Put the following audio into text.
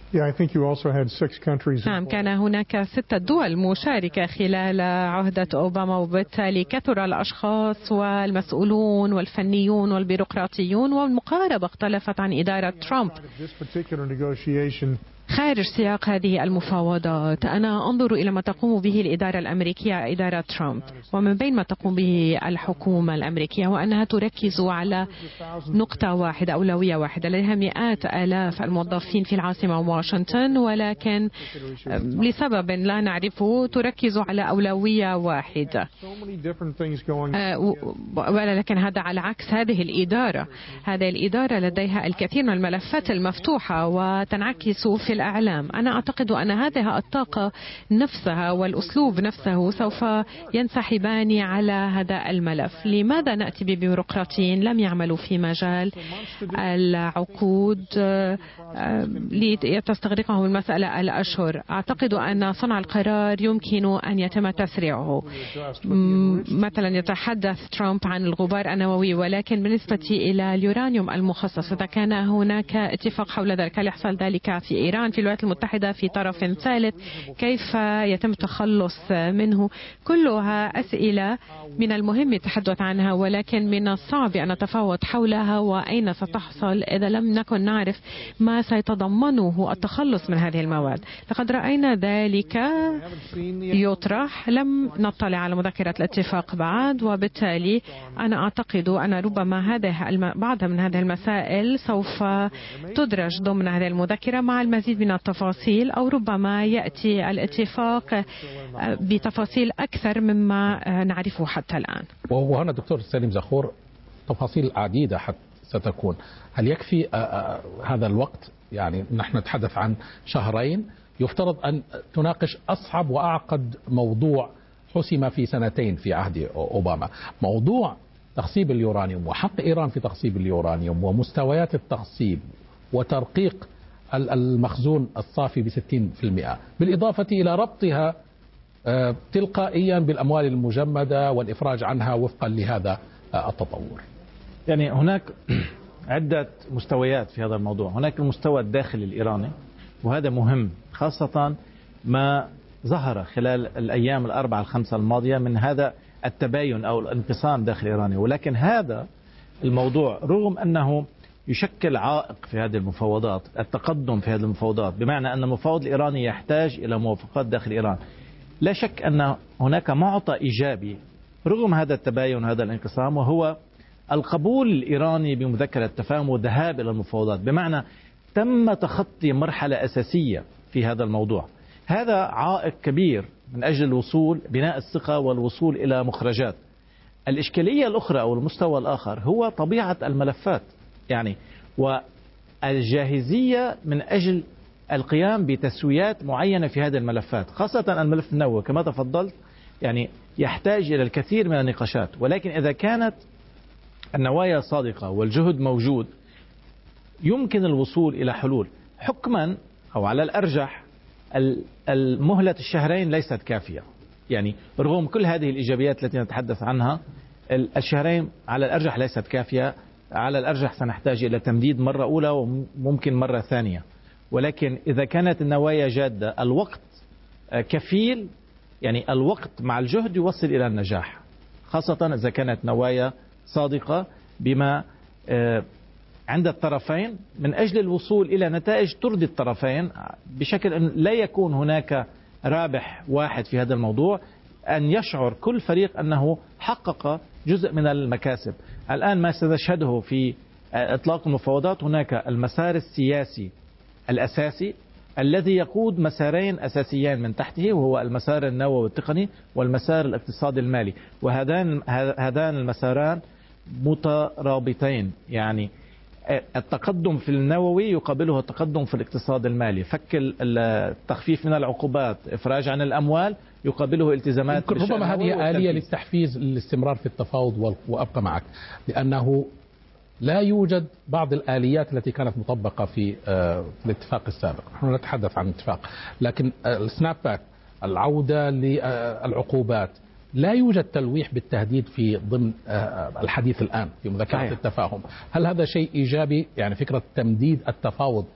نعم، كان هناك 6 دول مشاركة خلال عهدة أوباما، وبالتالي كثر الأشخاص والمسؤولون والفنيون والبيروقراطيون، والمقاربة اختلفت عن إدارة ترامب. خارج سياق هذه المفاوضات أنا أنظر إلى ما تقوم به الإدارة الأمريكية، إدارة ترامب، ومن بين ما تقوم به الحكومة الأمريكية وأنها تركز على نقطة واحدة، أولوية واحدة. لديها مئات آلاف الموظفين في العاصمة واشنطن، ولكن لسبب لا نعرفه تركز على أولوية واحدة. ولكن هذا على عكس هذه الإدارة لديها الكثير من الملفات المفتوحة وتنعكس في الأعلام. أنا أعتقد أن هذه الطاقة نفسها والأسلوب نفسه سوف ينسحبان على هذا الملف. لماذا نأتي ببيروقراطيين لم يعملوا في مجال العقود لتستغرقهم المسألة الأشهر؟ أعتقد أن صنع القرار يمكن أن يتم تسريعه. مثلا يتحدث ترامب عن الغبار النووي، ولكن بالنسبة إلى اليورانيوم المخصص إذا كان هناك اتفاق حول ذلك، هل يحصل ذلك في إيران، في الولايات المتحدة، في طرف ثالث؟ كيف يتم التخلص منه؟ كلها أسئلة من المهم التحدث عنها، ولكن من الصعب أن نتفاوض حولها وأين ستحصل إذا لم نكن نعرف ما سيتضمنه التخلص من هذه المواد. لقد رأينا ذلك يطرح، لم نطلع على مذكرة الاتفاق بعد، وبالتالي أنا أعتقد أن ربما بعض من هذه المسائل سوف تدرج ضمن هذه المذكرة مع المزيد من التفاصيل، أو ربما يأتي الاتفاق بتفاصيل أكثر مما نعرفه حتى الآن. وهنا دكتور سليم زخور تفاصيل عديدة ستكون. هل يكفي هذا الوقت؟ يعني نحن نتحدث عن شهرين، يفترض أن تناقش أصعب وأعقد موضوع حسم في 2 في عهد أوباما، موضوع تخصيب اليورانيوم وحق إيران في تخصيب اليورانيوم ومستويات التخصيب وترقيق المخزون الصافي ب60%، بالإضافة إلى ربطها تلقائيا بالأموال المجمدة والإفراج عنها وفقا لهذا التطور. يعني هناك عدة مستويات في هذا الموضوع. هناك المستوى الداخلي الإيراني، وهذا مهم، خاصة ما ظهر خلال الأيام 4-5 الماضية من هذا التباين أو الانقسام داخل إيراني. ولكن هذا الموضوع رغم أنه يشكل عائق في هذه المفاوضات، التقدم في هذه المفاوضات، بمعنى أن المفاوض الإيراني يحتاج إلى موافقات داخل إيران، لا شك أن هناك معطى إيجابي رغم هذا التباين وهذا الانقسام، وهو القبول الإيراني بمذكرة التفاهم والذهاب إلى المفاوضات، بمعنى تم تخطي مرحلة أساسية في هذا الموضوع. هذا عائق كبير من أجل الوصول، بناء الثقة والوصول إلى مخرجات. الإشكالية الأخرى أو المستوى الآخر هو طبيعة الملفات، يعني والجاهزية من أجل القيام بتسويات معينة في هذه الملفات، خاصة الملف النووي كما تفضلت، يعني يحتاج إلى الكثير من النقاشات. ولكن إذا كانت النوايا صادقة والجهد موجود يمكن الوصول إلى حلول. حكما أو على الأرجح المهلة الشهرين ليست كافية، يعني رغم كل هذه الإيجابيات التي نتحدث عنها، الشهرين على الأرجح ليست كافية. على الأرجح سنحتاج إلى تمديد مرة أولى وممكن مرة ثانية. ولكن إذا كانت النوايا جادة الوقت كفيل، يعني الوقت مع الجهد يوصل إلى النجاح، خاصة إذا كانت نوايا صادقة بما عند الطرفين من أجل الوصول إلى نتائج ترضي الطرفين، بشكل أن لا يكون هناك رابح واحد في هذا الموضوع، أن يشعر كل فريق أنه حقق جزء من المكاسب. الآن ما سنشهده في إطلاق المفاوضات، هناك المسار السياسي الأساسي الذي يقود مسارين أساسيين من تحته، وهو المسار النووي والتقني والمسار الاقتصادي المالي، وهذان المساران مترابطين. يعني التقدم في النووي يقابله التقدم في الاقتصاد المالي، فك التخفيف من العقوبات، إفراج عن الأموال، يقابله التزامات. ربما هذه آلية للتحفيز الاستمرار في التفاوض. وأبقى معك لأنه لا يوجد بعض الآليات التي كانت مطبقة في الاتفاق السابق. نحن نتحدث عن اتفاق، لكن السناب باك، العودة للعقوبات، لا يوجد تلويح بالتهديد في ضمن الحديث الآن في مذكرة التفاهم. هل هذا شيء إيجابي؟ يعني فكرة تمديد التفاوض